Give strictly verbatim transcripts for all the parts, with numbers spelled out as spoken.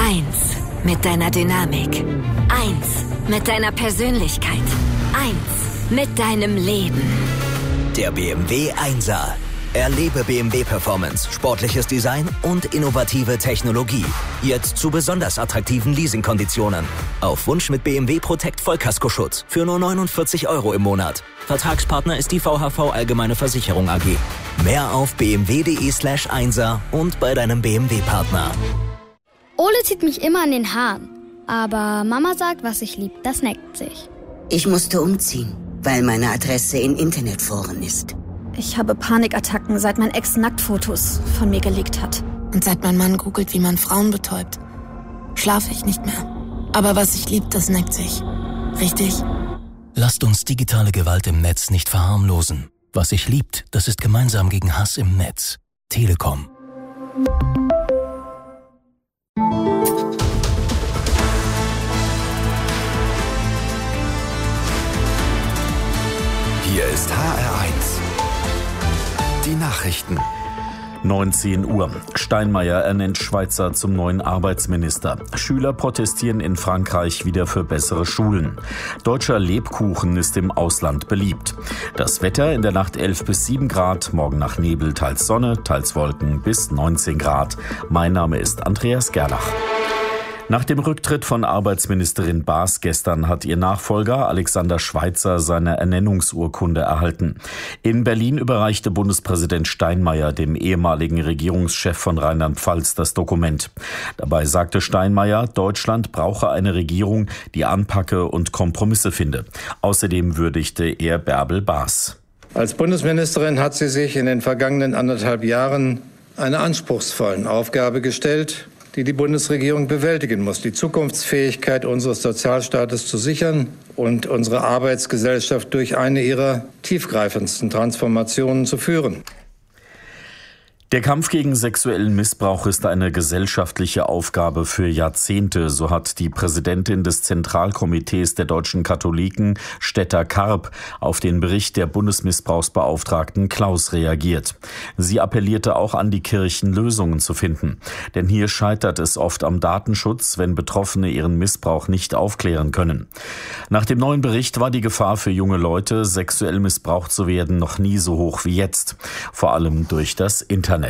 Eins mit deiner Dynamik. Eins mit deiner Persönlichkeit. Eins mit deinem Leben. Der B M W Einser. Erlebe B M W Performance, sportliches Design und innovative Technologie. Jetzt zu besonders attraktiven Leasingkonditionen. Auf Wunsch mit B M W Protect Vollkaskoschutz für nur neunundvierzig Euro im Monat. Vertragspartner ist die V H V Allgemeine Versicherung A G. Mehr auf bmw.de slash Einser und bei deinem B M W-Partner. Ole zieht mich immer an den Haaren. Aber Mama sagt, was ich lieb, das neckt sich. Ich musste umziehen, weil meine Adresse in Internetforen ist. Ich habe Panikattacken, seit mein Ex Nacktfotos von mir gelegt hat. Und seit mein Mann googelt, wie man Frauen betäubt, schlafe ich nicht mehr. Aber was ich lieb, das neckt sich. Richtig? Lasst uns digitale Gewalt im Netz nicht verharmlosen. Was sich liebt, das ist gemeinsam gegen Hass im Netz. Telekom. Hier ist H R eins. Die Nachrichten. neunzehn Uhr. Steinmeier ernennt Schweizer zum neuen Arbeitsminister. Schüler protestieren in Frankreich wieder für bessere Schulen. Deutscher Lebkuchen ist im Ausland beliebt. Das Wetter in der Nacht elf bis sieben Grad, morgen nach Nebel, teils Sonne, teils Wolken bis neunzehn Grad. Mein Name ist Andreas Gerlach. Nach dem Rücktritt von Arbeitsministerin Baas gestern hat ihr Nachfolger Alexander Schweitzer seine Ernennungsurkunde erhalten. In Berlin überreichte Bundespräsident Steinmeier dem ehemaligen Regierungschef von Rheinland-Pfalz das Dokument. Dabei sagte Steinmeier, Deutschland brauche eine Regierung, die anpacke und Kompromisse finde. Außerdem würdigte er Bärbel Baas. Als Bundesministerin hat sie sich in den vergangenen anderthalb Jahren einer anspruchsvollen Aufgabe gestellt, die die Bundesregierung bewältigen muss, die Zukunftsfähigkeit unseres Sozialstaates zu sichern und unsere Arbeitsgesellschaft durch eine ihrer tiefgreifendsten Transformationen zu führen. Der Kampf gegen sexuellen Missbrauch ist eine gesellschaftliche Aufgabe für Jahrzehnte, so hat die Präsidentin des Zentralkomitees der deutschen Katholiken, Stetta Karp, auf den Bericht der Bundesmissbrauchsbeauftragten Klaus reagiert. Sie appellierte auch an die Kirchen, Lösungen zu finden. Denn hier scheitert es oft am Datenschutz, wenn Betroffene ihren Missbrauch nicht aufklären können. Nach dem neuen Bericht war die Gefahr für junge Leute, sexuell missbraucht zu werden, noch nie so hoch wie jetzt. Vor allem durch das Internet.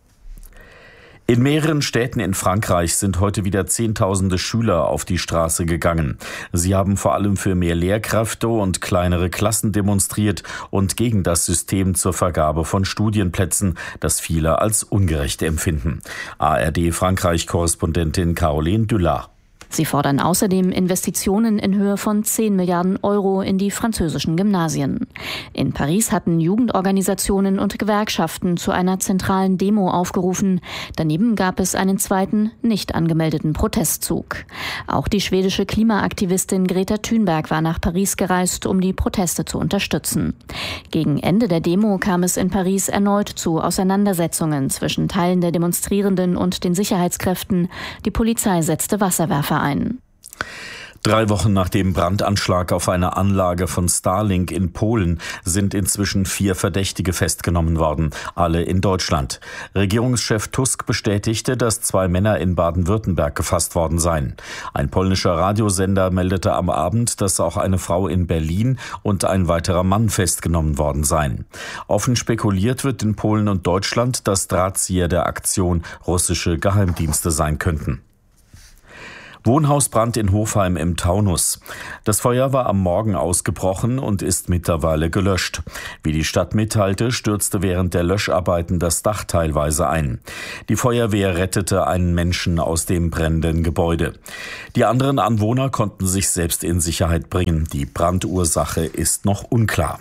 In mehreren Städten in Frankreich sind heute wieder Zehntausende Schüler auf die Straße gegangen. Sie haben vor allem für mehr Lehrkräfte und kleinere Klassen demonstriert und gegen das System zur Vergabe von Studienplätzen, das viele als ungerecht empfinden. A R D-Frankreich-Korrespondentin Caroline Dulard. Sie fordern außerdem Investitionen in Höhe von zehn Milliarden Euro in die französischen Gymnasien. In Paris hatten Jugendorganisationen und Gewerkschaften zu einer zentralen Demo aufgerufen. Daneben gab es einen zweiten, nicht angemeldeten Protestzug. Auch die schwedische Klimaaktivistin Greta Thunberg war nach Paris gereist, um die Proteste zu unterstützen. Gegen Ende der Demo kam es in Paris erneut zu Auseinandersetzungen zwischen Teilen der Demonstrierenden und den Sicherheitskräften. Die Polizei setzte Wasserwerfer ein. Drei Wochen nach dem Brandanschlag auf eine Anlage von Starlink in Polen sind inzwischen vier Verdächtige festgenommen worden, alle in Deutschland. Regierungschef Tusk bestätigte, dass zwei Männer in Baden-Württemberg gefasst worden seien. Ein polnischer Radiosender meldete am Abend, dass auch eine Frau in Berlin und ein weiterer Mann festgenommen worden seien. Offen spekuliert wird in Polen und Deutschland, dass Drahtzieher der Aktion russische Geheimdienste sein könnten. Wohnhausbrand in Hofheim im Taunus. Das Feuer war am Morgen ausgebrochen und ist mittlerweile gelöscht. Wie die Stadt mitteilte, stürzte während der Löscharbeiten das Dach teilweise ein. Die Feuerwehr rettete einen Menschen aus dem brennenden Gebäude. Die anderen Anwohner konnten sich selbst in Sicherheit bringen. Die Brandursache ist noch unklar.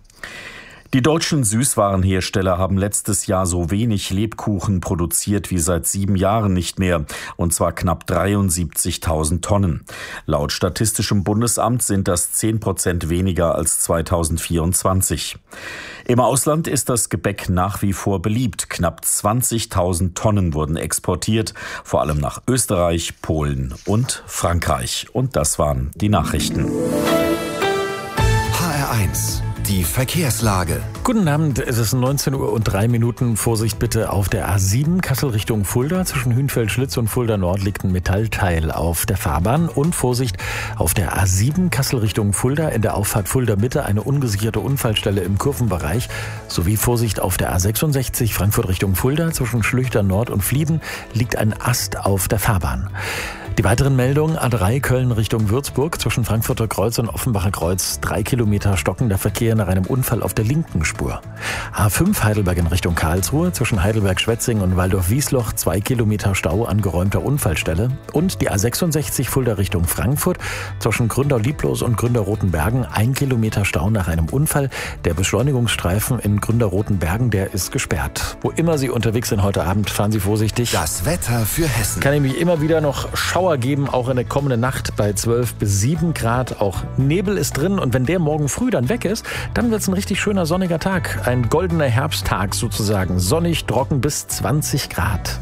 Die deutschen Süßwarenhersteller haben letztes Jahr so wenig Lebkuchen produziert wie seit sieben Jahren nicht mehr, und zwar knapp dreiundsiebzigtausend Tonnen. Laut Statistischem Bundesamt sind das zehn Prozent weniger als zweitausendvierundzwanzig. Im Ausland ist das Gebäck nach wie vor beliebt. Knapp zwanzigtausend Tonnen wurden exportiert, vor allem nach Österreich, Polen und Frankreich. Und das waren die Nachrichten. H R eins. Die Verkehrslage. Guten Abend, es ist neunzehn Uhr und drei Minuten. Vorsicht bitte auf der A sieben, Kassel Richtung Fulda. Zwischen Hünfeld-Schlitz und Fulda Nord liegt ein Metallteil auf der Fahrbahn. Und Vorsicht auf der A sieben, Kassel Richtung Fulda. In der Auffahrt Fulda Mitte eine ungesicherte Unfallstelle im Kurvenbereich. Sowie Vorsicht auf der A sechsundsechzig, Frankfurt Richtung Fulda. Zwischen Schlüchtern Nord und Flieben liegt ein Ast auf der Fahrbahn. Die weiteren Meldungen: A drei Köln Richtung Würzburg, zwischen Frankfurter Kreuz und Offenbacher Kreuz drei Kilometer stockender Verkehr nach einem Unfall auf der linken Spur. A fünf Heidelberg in Richtung Karlsruhe, zwischen Heidelberg-Schwetzing und Waldorf-Wiesloch zwei Kilometer Stau an geräumter Unfallstelle. Und die A sechsundsechzig Fulda Richtung Frankfurt, zwischen Gründau-Lieblos und Gründau-Rotenbergen ein Kilometer Stau nach einem Unfall. Der Beschleunigungsstreifen in Gründau-Rotenbergen, der ist gesperrt. Wo immer Sie unterwegs sind heute Abend, fahren Sie vorsichtig. Das Wetter für Hessen. Kann nämlich immer wieder noch Schauer geben, auch in der kommenden Nacht bei zwölf bis sieben Grad. Auch Nebel ist drin und wenn der morgen früh dann weg ist, dann wird es ein richtig schöner sonniger Tag. Ein goldener Herbsttag sozusagen. Sonnig, trocken bis zwanzig Grad.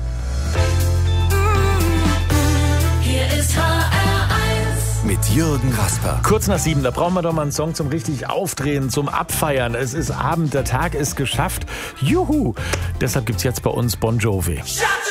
Hier ist H R eins mit Jürgen Rasper. Kurz nach sieben, da brauchen wir doch mal einen Song zum richtig Aufdrehen, zum Abfeiern. Es ist Abend, der Tag ist geschafft. Juhu! Deshalb gibt's jetzt bei uns Bon Jovi.